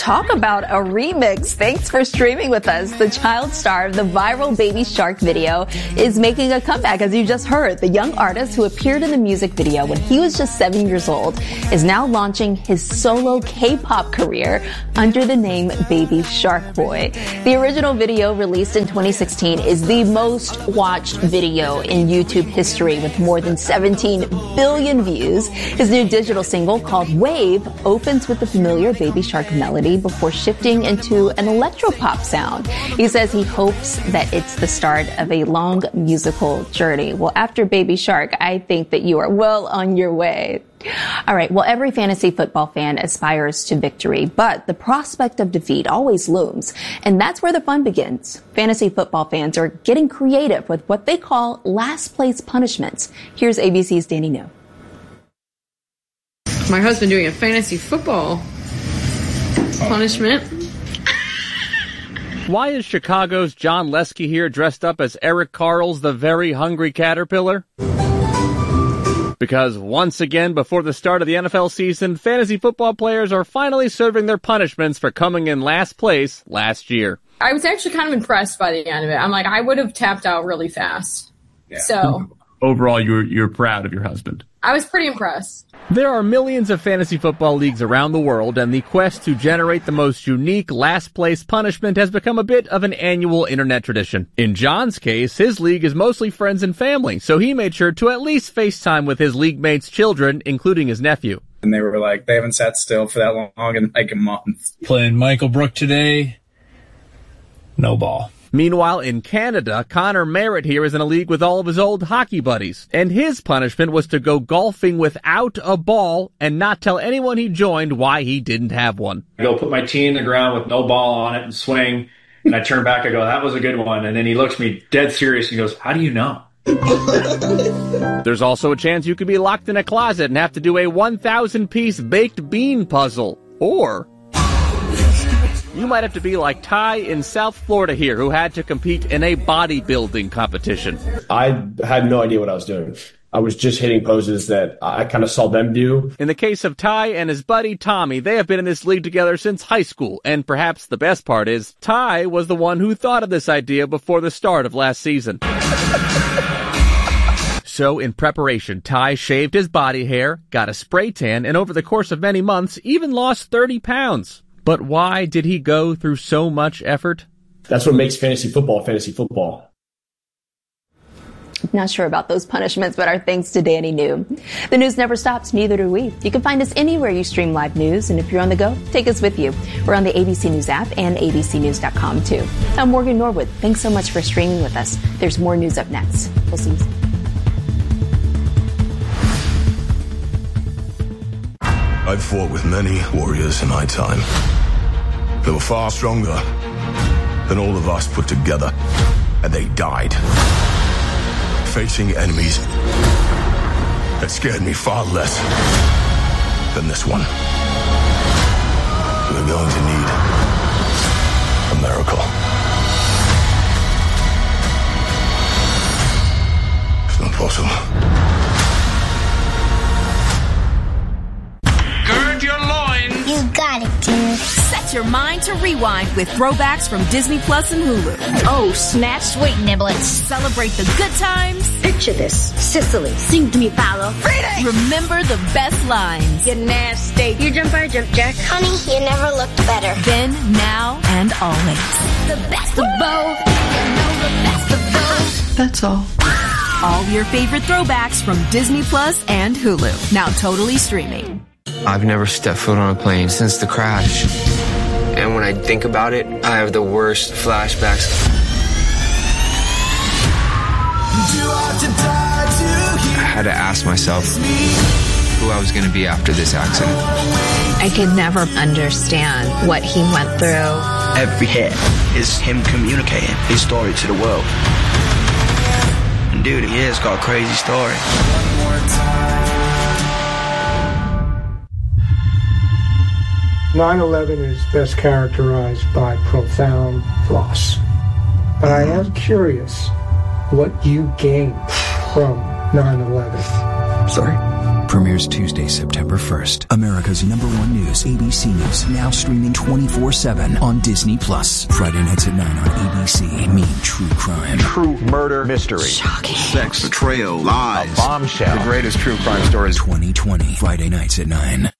Talk about a remix. Thanks for streaming with us. The child star of the viral Baby Shark video is making a comeback, as you just heard. The young artist who appeared in the music video when he was just 7 years old is now launching his solo K-pop career under the name Baby Shark Boy. The original video, released in 2016, is the most watched video in YouTube history with more than 17 billion views. His new digital single, called Wave, opens with the familiar Baby Shark melody before shifting into an electropop sound. He says he hopes that it's the start of a long musical journey. Well, after Baby Shark, I think that you are well on your way. All right. Well, every fantasy football fan aspires to victory, but the prospect of defeat always looms. And that's where the fun begins. Fantasy football fans are getting creative with what they call last place punishments. Here's ABC's Danny New. My husband doing a fantasy football punishment. Why is Chicago's John Lesky here dressed up as Eric Carl's The Very Hungry Caterpillar? Because once again, before the start of the NFL season, fantasy football players are finally serving their punishments for coming in last place last year. I was actually kind of impressed by the end of it. I'm like, I would have tapped out really fast. Yeah. So overall, you're proud of your husband. I was pretty impressed. There are millions of fantasy football leagues around the world, and the quest to generate the most unique last-place punishment has become a bit of an annual internet tradition. In John's case, his league is mostly friends and family, so he made sure to at least FaceTime with his league mates' children, including his nephew. And they were like, they haven't sat still for that long in like a month. Playing Michael Brook today, no ball. Meanwhile, in Canada, Connor Merritt here is in a league with all of his old hockey buddies. And his punishment was to go golfing without a ball and not tell anyone he joined why he didn't have one. I go put my tee in the ground with no ball on it and swing. And I turn back, I go, that was a good one. And then he looks at me dead serious and goes, how do you know? There's also a chance you could be locked in a closet and have to do a 1,000-piece baked bean puzzle. Or you might have to be like Ty in South Florida here, who had to compete in a bodybuilding competition. I had no idea what I was doing. I was just hitting poses that I kind of saw them do. In the case of Ty and his buddy Tommy, they have been in this league together since high school. And perhaps the best part is, Ty was the one who thought of this idea before the start of last season. So in preparation, Ty shaved his body hair, got a spray tan, and over the course of many months, even lost 30 pounds. But why did he go through so much effort? That's what makes fantasy football fantasy football. Not sure about those punishments, but our thanks to Danny New. The news never stops, neither do we. You can find us anywhere you stream live news, and if you're on the go, take us with you. We're on the ABC News app and abcnews.com too. I'm Morgan Norwood. Thanks so much for streaming with us. There's more news up next. We'll see you soon. I've fought with many warriors in my time. They were far stronger than all of us put together, and they died facing enemies that scared me far less than this one. We're going to need a miracle. It's not possible. You got it, dude. Set your mind to rewind with throwbacks from Disney Plus and Hulu. Oh, snap, sweet niblets. Celebrate the good times. Picture this. Sicily. Sing to me, Paolo. Freedom. Remember the best lines. You're nasty. You jump, I jump, Jack. Honey, you never looked better. Then, now, and always. The best of both. You know the best of both. That's all. All your favorite throwbacks from Disney Plus and Hulu. Now totally streaming. I've never stepped foot on a plane since the crash. And when I think about it, I have the worst flashbacks. I had to ask myself who I was going to be after this accident. I could never understand what he went through. Every hit is him communicating his story to the world. And dude, he has got a crazy story. 9/11 is best characterized by profound loss. But I am curious what you gained from 9/11. Sorry? Premieres Tuesday, September 1st. America's #1 news, ABC News, now streaming 24/7 on Disney+. Friday nights at 9 on ABC. Mean true crime. True murder mystery. Shocking. Sex, betrayal, lies. A bombshell. The greatest true crime stories. 2020. Friday nights at 9.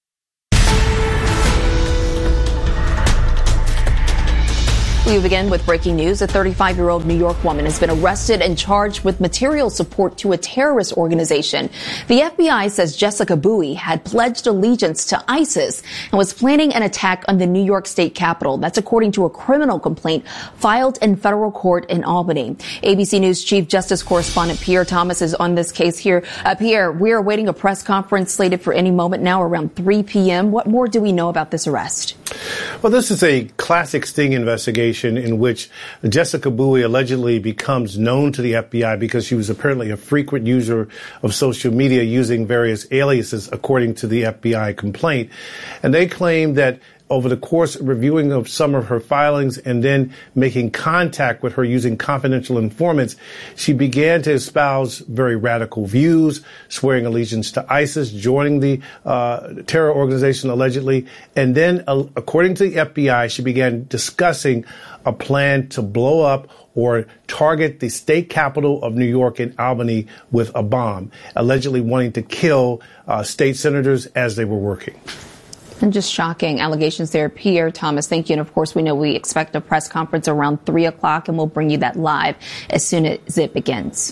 We begin with breaking news. A 35-year-old New York woman has been arrested and charged with material support to a terrorist organization. The FBI says Jessica Bowie had pledged allegiance to ISIS and was planning an attack on the New York State Capitol. That's according to a criminal complaint filed in federal court in Albany. ABC News Chief Justice Correspondent Pierre Thomas is on this case here. Pierre, we are awaiting a press conference slated for any moment now around 3 p.m. What more do we know about this arrest? Well, this is a classic sting investigation in which Jessica Bowie allegedly becomes known to the FBI because she was apparently a frequent user of social media using various aliases, according to the FBI complaint. And they claim that over the course of reviewing of some of her filings and then making contact with her using confidential informants, she began to espouse very radical views, swearing allegiance to ISIS, joining the terror organization allegedly. And then, according to the FBI, she began discussing a plan to blow up or target the state capital of New York in Albany with a bomb, allegedly wanting to kill state senators as they were working. And just shocking allegations there. Pierre Thomas, thank you. And of course, we know we expect a press conference around 3 o'clock, and we'll bring you that live as soon as it begins.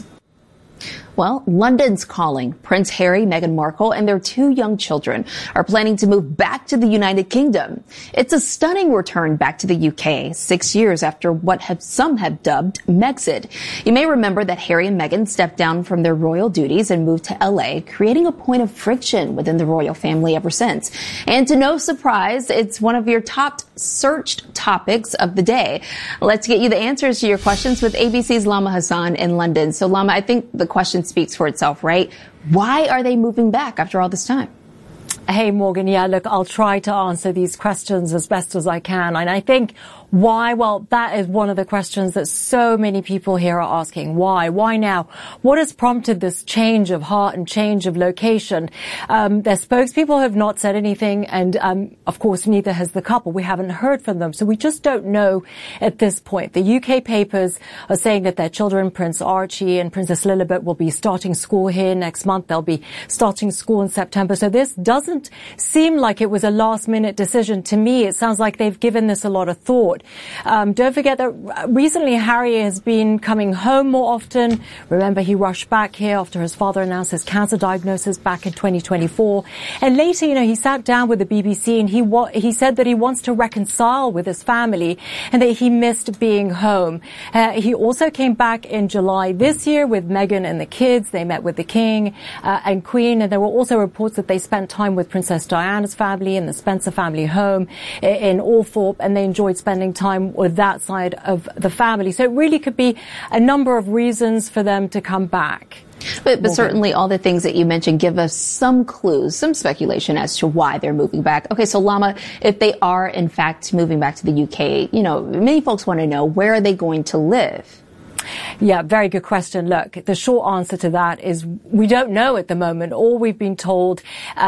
Well, London's calling. Prince Harry, Meghan Markle, and their 2 young children are planning to move back to the United Kingdom. It's a stunning return back to the UK, 6 years after what some have dubbed Megxit. You may remember that Harry and Meghan stepped down from their royal duties and moved to LA, creating a point of friction within the royal family ever since. And to no surprise, it's one of your top searched topics of the day. Let's get you the answers to your questions with ABC's Lama Hassan in London. So Lama, I think the question speaks for itself, right? Why are they moving back after all this time? Hey, Morgan. Yeah, look, I'll try to answer these questions as best as I can. And I think why? Well, that is one of the questions that so many people here are asking. Why? Why now? What has prompted this change of heart and change of location? Their spokespeople have not said anything. And, of course, neither has the couple. We haven't heard from them. So we just don't know at this point. The UK papers are saying that their children, Prince Archie and Princess Lilibet, will be starting school here next month. They'll be starting school in September. So this doesn't seem like it was a last-minute decision. To me, it sounds like they've given this a lot of thought. Don't forget that recently Harry has been coming home more often. Remember, he rushed back here after his father announced his cancer diagnosis back in 2024. And later, he sat down with the BBC and he said that he wants to reconcile with his family and that he missed being home. He also came back in July this year with Meghan and the kids. They met with the King and Queen, and there were also reports that they spent time with Princess Diana's family in the Spencer family home in Althorpe, and they enjoyed spending time with that side of the family. So it really could be a number of reasons for them to come back. But certainly all the things that you mentioned give us some clues, some speculation as to why they're moving back. Okay, so Lama, if they are in fact moving back to the UK, many folks want to know, where are they going to live? Yeah, very good question. Look, the short answer to that is we don't know at the moment. All we've been told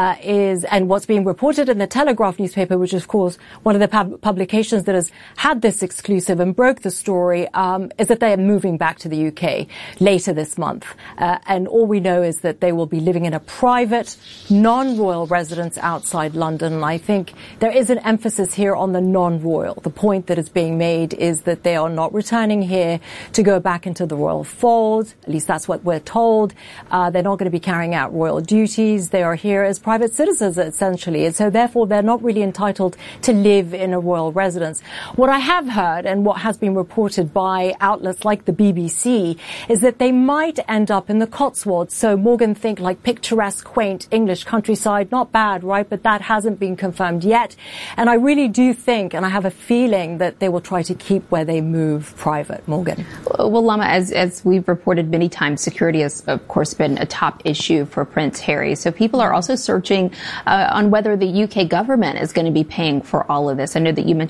is, and what's being reported in the Telegraph newspaper, which is, of course, one of the publications that has had this exclusive and broke the story, is that they are moving back to the UK later this month. And all we know is that they will be living in a private, non-royal residence outside London. And I think there is an emphasis here on the non-royal. The point that is being made is that they are not returning here to go back into the royal fold. At least that's what we're told. They're not going to be carrying out royal duties. They are here as private citizens, essentially. And so, therefore, they're not really entitled to live in a royal residence. What I have heard, and what has been reported by outlets like the BBC, is that they might end up in the Cotswolds. So, Morgan, think like picturesque, quaint English countryside. Not bad, right? But that hasn't been confirmed yet. And I really do think, and I have a feeling, that they will try to keep where they move private. Morgan. Well, Lama, as we've reported many times, security has, of course, been a top issue for Prince Harry. So people are also searching on whether the UK government is going to be paying for all of this. I know that you mentioned there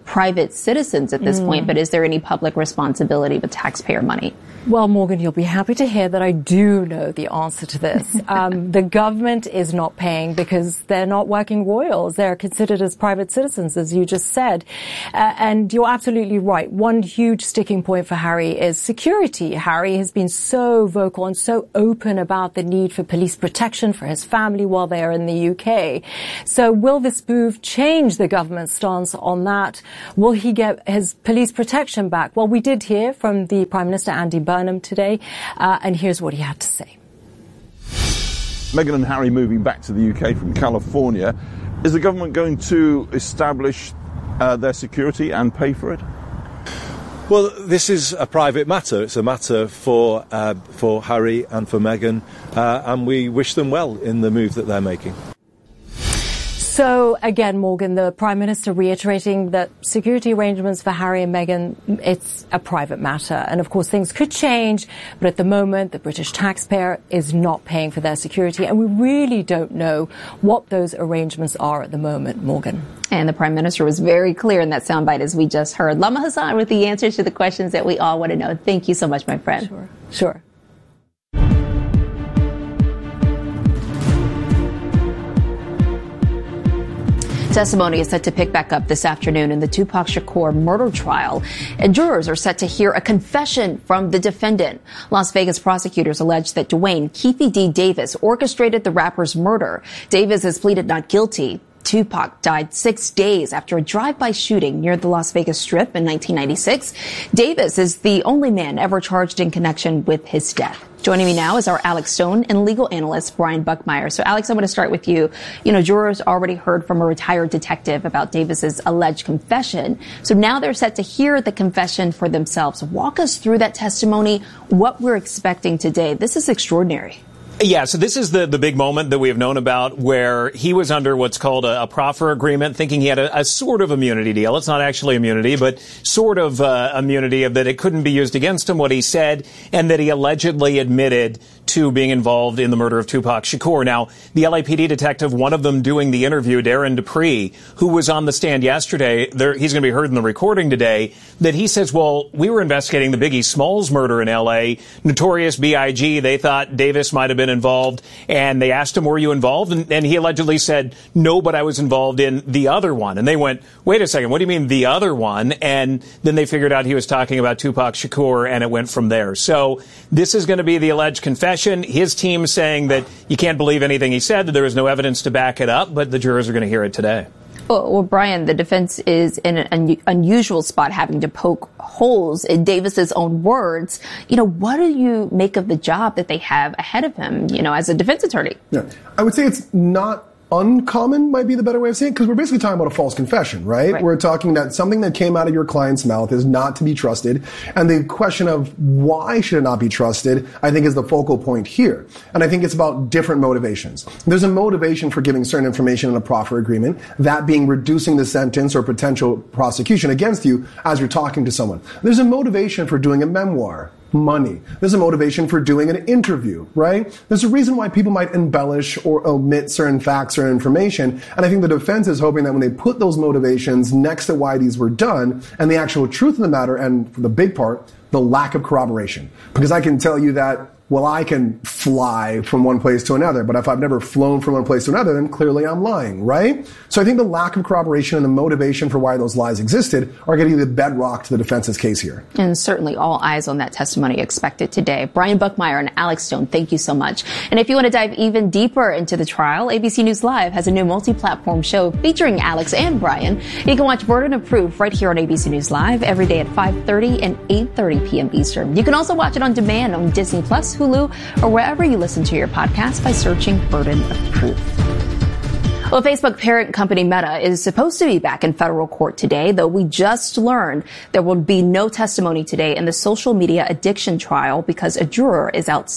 private citizens at this point, but is there any public responsibility with taxpayer money? Well, Morgan, you'll be happy to hear that I do know the answer to this. The government is not paying because they're not working royals. They're considered as private citizens, as you just said. And you're absolutely right. One huge sticking point for Harry is security. Harry has been so vocal and so open about the need for police protection for his family while they are in the UK. So will this move change the government's stance on that? Will he get his police protection back? Well, we did hear from the Prime Minister, Andy Burnham, today, and here's what he had to say. Meghan and Harry moving back to the UK from California. Is the government going to establish their security and pay for it? Well, this is a private matter. It's a matter for Harry and for Meghan, and we wish them well in the move that they're making. So, again, Morgan, the Prime Minister reiterating that security arrangements for Harry and Meghan, it's a private matter. And, of course, things could change. But at the moment, the British taxpayer is not paying for their security. And we really don't know what those arrangements are at the moment, Morgan. And the Prime Minister was very clear in that soundbite, as we just heard. Lama Hassan with the answers to the questions that we all want to know. Thank you so much, my friend. Sure. Testimony is set to pick back up this afternoon in the Tupac Shakur murder trial, and jurors are set to hear a confession from the defendant. Las Vegas prosecutors allege that Dwayne Keefe D. Davis orchestrated the rapper's murder. Davis has pleaded not guilty. Tupac died 6 days after a drive-by shooting near the Las Vegas Strip in 1996. Davis is the only man ever charged in connection with his death. Joining me now is our Alex Stone and legal analyst Brian Buckmeyer. So, Alex, I'm going to start with you. You know, jurors already heard from a retired detective about Davis's alleged confession. So now they're set to hear the confession for themselves. Walk us through that testimony, what we're expecting today. This is extraordinary. Yeah, so this is the big moment that we have known about where he was under what's called a proffer agreement, thinking he had a sort of immunity deal. It's not actually immunity, but sort of immunity of that it couldn't be used against him, what he said, and that he allegedly admitted to being involved in the murder of Tupac Shakur. Now, the LAPD detective, one of them doing the interview, Darren Dupree, who was on the stand yesterday, he's going to be heard in the recording today, that he says, well, we were investigating the Biggie Smalls murder in L.A., Notorious B.I.G., they thought Davis might have been involved, and they asked him, were you involved? And he allegedly said, no, but I was involved in the other one. And they went, wait a second, what do you mean the other one? And then they figured out he was talking about Tupac Shakur, and it went from there. So this is going to be the alleged confession. His team saying that you can't believe anything he said, that there is no evidence to back it up, but the jurors are going to hear it today. Well, Brian, the defense is in an unusual spot, having to poke holes in Davis's own words. You know, what do you make of the job that they have ahead of him, you know, as a defense attorney? Yeah, I would say it's not uncommon, might be the better way of saying it, because we're basically talking about a false confession, right? We're talking that something that came out of your client's mouth is not to be trusted. And the question of why should it not be trusted, I think, is the focal point here. And I think it's about different motivations. There's a motivation for giving certain information in a proffer agreement, that being reducing the sentence or potential prosecution against you as you're talking to someone. There's a motivation for doing a memoir. Money. There's a motivation for doing an interview, right? There's a reason why people might embellish or omit certain facts or information. And I think the defense is hoping that when they put those motivations next to why these were done and the actual truth of the matter, and for the big part, the lack of corroboration. Because I can tell you that, well, I can fly from one place to another, but if I've never flown from one place to another, then clearly I'm lying, right? So I think the lack of corroboration and the motivation for why those lies existed are getting the bedrock to the defense's case here. And certainly all eyes on that testimony expected today. Brian Buckmeyer and Alex Stone, thank you so much. And if you want to dive even deeper into the trial, ABC News Live has a new multi-platform show featuring Alex and Brian. You can watch Burden of Proof right here on ABC News Live every day at 5:30 and 8:30 p.m. Eastern. You can also watch it on demand on Disney Plus, Hulu, or wherever you listen to your podcast by searching Burden of Proof. Well, Facebook parent company Meta is supposed to be back in federal court today, though we just learned there will be no testimony today in the social media addiction trial because a juror is out sick.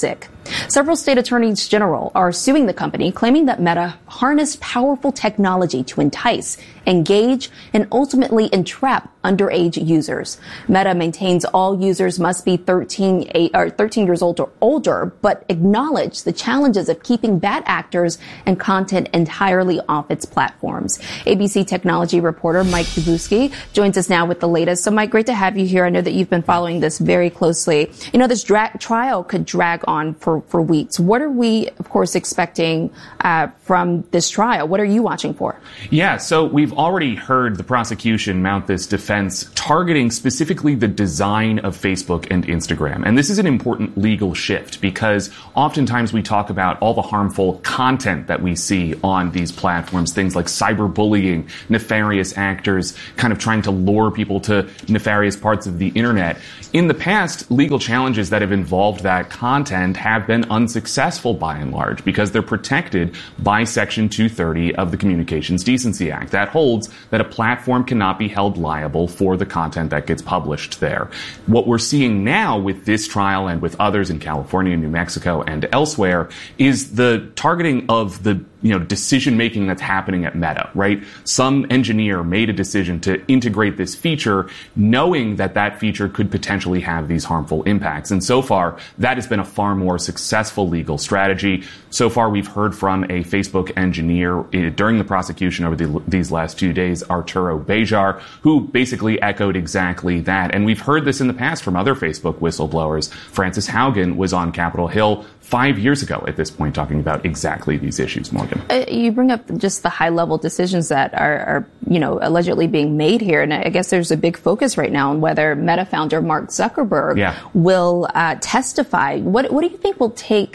Several state attorneys general are suing the company, claiming that Meta harnessed powerful technology to entice, engage, and ultimately entrap underage users. Meta maintains all users must be 13 years old or older, but acknowledge the challenges of keeping bad actors and content entirely off its platforms. ABC technology reporter Mike Dubusky joins us now with the latest. So, Mike, great to have you here. I know that you've been following this very closely. You know, this trial could drag on for weeks. What are we, of course, expecting from this trial? What are you watching for? Yeah, so we've already heard the prosecution mount this defense targeting specifically the design of Facebook and Instagram. And this is an important legal shift because oftentimes we talk about all the harmful content that we see on these platforms, things like cyberbullying, nefarious actors kind of trying to lure people to nefarious parts of the internet. In the past, legal challenges that have involved that content have been unsuccessful by and large because they're protected by Section 230 of the Communications Decency Act. That holds that a platform cannot be held liable for the content that gets published there. What we're seeing now with this trial and with others in California, New Mexico, and elsewhere is the targeting of the decision-making that's happening at Meta, right? Some engineer made a decision to integrate this feature knowing that that feature could potentially have these harmful impacts. And so far, that has been a far more successful legal strategy. So far, we've heard from a Facebook engineer during the prosecution over these last 2 days, Arturo Bejar, who basically echoed exactly that. And we've heard this in the past from other Facebook whistleblowers. Frances Haugen was on Capitol Hill 5 years ago at this point talking about exactly these issues, Morgan. You bring up just the high-level decisions that are allegedly being made here, and I guess there's a big focus right now on whether Meta founder Mark Zuckerberg will testify. What do you think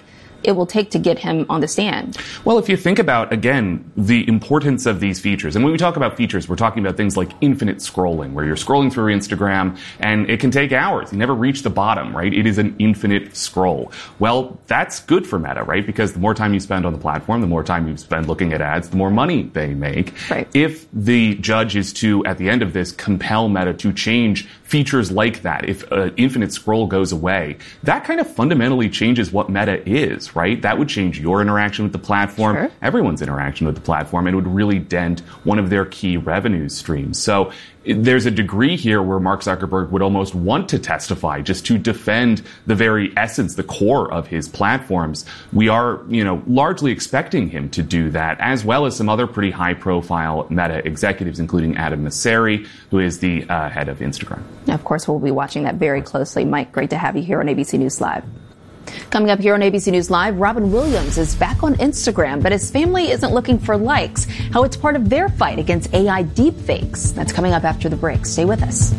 it will take to get him on the stand? Well, if you think about, again, the importance of these features, and when we talk about features, we're talking about things like infinite scrolling, where you're scrolling through Instagram and it can take hours. You never reach the bottom, right? It is an infinite scroll. Well, that's good for Meta, right? Because the more time you spend on the platform, the more time you spend looking at ads, the more money they make. Right. If the judge is to, at the end of this, compel Meta to change features like that, if infinite scroll goes away, that kind of fundamentally changes what Meta is, right? That would change your interaction with the platform, everyone's interaction with the platform, and it would really dent one of their key revenue streams. So there's a degree here where Mark Zuckerberg would almost want to testify just to defend the very essence, the core of his platforms. We are, largely expecting him to do that, as well as some other pretty high-profile Meta executives, including Adam Mosseri, who is the head of Instagram. Of course, we'll be watching that very closely. Mike, great to have you here on ABC News Live. Coming up here on ABC News Live, Robin Williams is back on Instagram, but his family isn't looking for likes. How it's part of their fight against AI deepfakes. That's coming up after the break. Stay with us.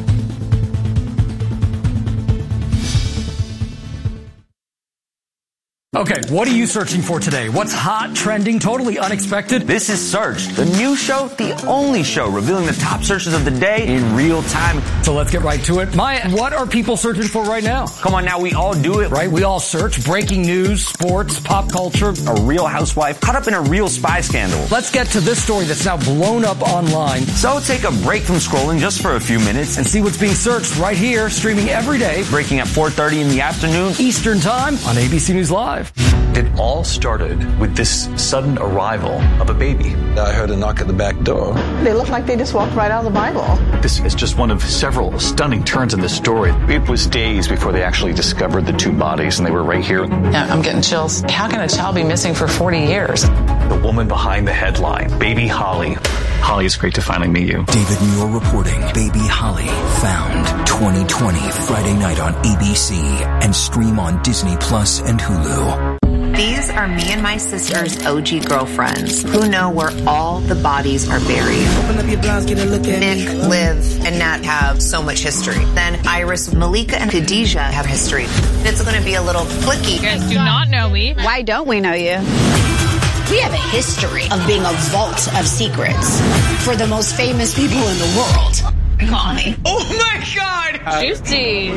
Okay, what are you searching for today? What's hot, trending, totally unexpected? This is Search, the new show, the only show revealing the top searches of the day in real time. So let's get right to it. Maya, what are people searching for right now? Come on now, we all do it. Right, we all search breaking news, sports, pop culture. A real housewife caught up in a real spy scandal. Let's get to this story that's now blown up online. So take a break from scrolling just for a few minutes and see what's being searched right here, streaming every day. Breaking at 4:30 in the afternoon. Eastern Time on ABC News Live. It all started with this sudden arrival of a baby. I heard a knock at the back door. They look like they just walked right out of the Bible. This is just one of several stunning turns in this story. It was days before they actually discovered the two bodies, and they were right here. Yeah, I'm getting chills. How can a child be missing for 40 years? The woman behind the headline, Baby Holly. Holly, it's great to finally meet you. David Muir reporting. Baby Holly found 2020 Friday night on ABC and stream on Disney Plus and Hulu. These are me and my sister's OG girlfriends who know where all the bodies are buried. Open up your blouse, get a look at Nick, Liv, and Nat have so much history. Then Iris, Malika, and Khadijah have history. It's going to be a little clicky. You guys do not know me. Why don't we know you? We have a history of being a vault of secrets for the most famous people in the world. Call me. Oh my God! Juicy.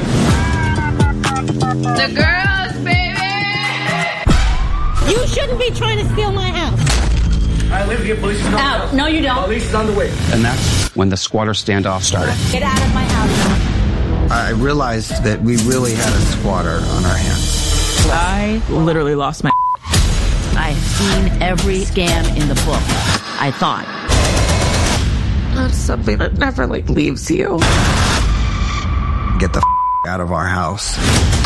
The girls, baby! You shouldn't be trying to steal my house. I live here. Police is on the house. No, you don't. Police is on the way. And that's when the squatter standoff started. Get out of my house. I realized that we really had a squatter on our hands. I literally lost my... I've seen every scam in the book, I thought. That's something that never, leaves you. Get the out of our house.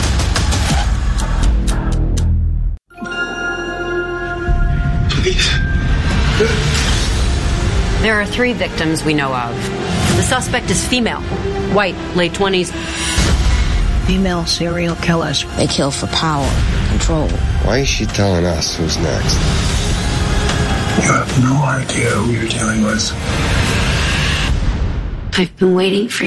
Please. There are 3 victims we know of. The suspect is female, white, late 20s. Female serial killers. They kill for power, control. Why is she telling us who's next? You have no idea who you're dealing with. I've been waiting for